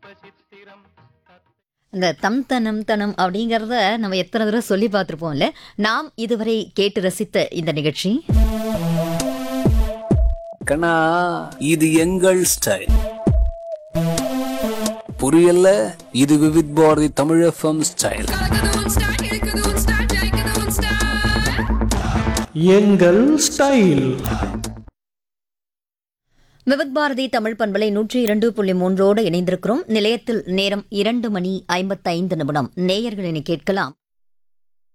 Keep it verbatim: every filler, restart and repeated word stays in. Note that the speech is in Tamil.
இந்த தம் தனம் தனம் அப்படிங்கிறத நம்ம எத்தனை தடவை சொல்லி பார்த்துருப்போம்ல. நாம் இதுவரை கேட்டு ரசித்த இந்த நிகழ்ச்சி கண்ணா இது எங்கள் ஸ்டைல். புரியல? இது விவித் பாரதி தமிழ் எஃப்எம் ஸ்டைல். எங்கள் ஸ்டைல். விவித் பாரதி தமிழ் பண்பலை நூற்றி இரண்டு புள்ளி மூன்றோடு இணைந்திருக்கிறோம். நிலையத்தில் நேரம் இரண்டு மணி ஐம்பத்தைந்து நிமிடம். நேயர்களினை கேட்கலாம்.